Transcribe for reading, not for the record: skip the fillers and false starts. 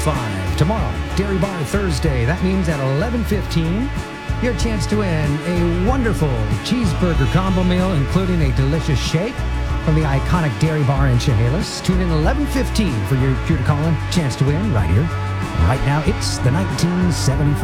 10:05. Tomorrow, Dairy Bar Thursday. That means at 11:15, your chance to win a wonderful cheeseburger combo meal, including a delicious shake from the iconic Dairy Bar in Chehalis. Tune in 11:15 for your cue to call in. Chance to win right here. Right now, it's the 1975.